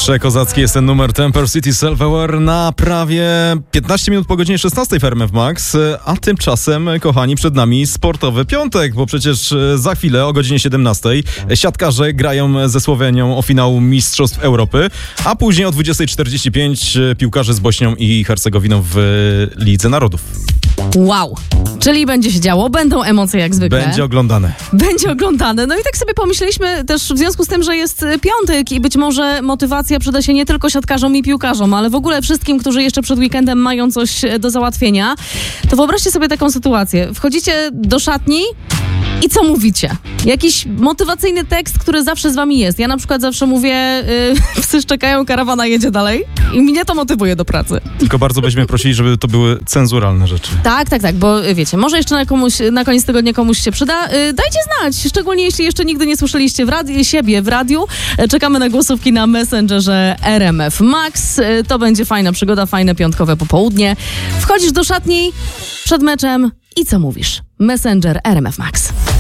Przekozacki jest ten numer Temper City Self-Aware na prawie 15 minut po godzinie 16 w RMF Max, a tymczasem, kochani, przed nami sportowy piątek, bo przecież za chwilę o godzinie 17 siatkarze grają ze Słowenią o finał Mistrzostw Europy, a później o 20:45 piłkarze z Bośnią i Hercegowiną w Lidze Narodów. Wow, czyli będzie się działo, będą emocje jak zwykle. Będzie oglądane. Będzie oglądane. No i tak sobie pomyśleliśmy też w związku z tym, że jest piątek i być może motywacja przyda się nie tylko siatkarzom i piłkarzom, ale w ogóle wszystkim, którzy jeszcze przed weekendem mają coś do załatwienia. To wyobraźcie sobie taką sytuację. Wchodzicie do szatni i co mówicie? Jakiś motywacyjny tekst, który zawsze z wami jest. Ja na przykład zawsze mówię, psy szczekają, karawana jedzie dalej i mnie to motywuje do pracy. Tylko bardzo byśmy prosili, żeby to były cenzuralne rzeczy. Tak, bo wiecie, może jeszcze na koniec tygodnia komuś się przyda. Dajcie znać, szczególnie jeśli jeszcze nigdy nie słyszeliście siebie w radiu. Czekamy na głosówki na Messengerze RMF Max. To będzie fajna przygoda, fajne piątkowe popołudnie. Wchodzisz do szatni przed meczem i co mówisz? Messenger RMF Max.